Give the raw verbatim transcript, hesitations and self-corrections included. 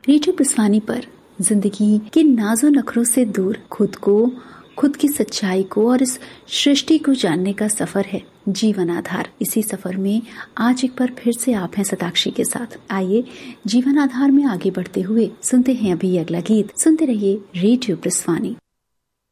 Radio प्रस्वानी पर जिंदगी के नाजो नखरों से दूर खुद को, खुद की सच्चाई को और इस सृष्टि को जानने का सफर है जीवन आधार। इसी सफर में आज एक बार फिर से आप हैं शताक्षी के साथ। आइए जीवन आधार में आगे बढ़ते हुए सुनते हैं अभी अगला गीत। सुनते रहिए रेडियो प्रस्वानी।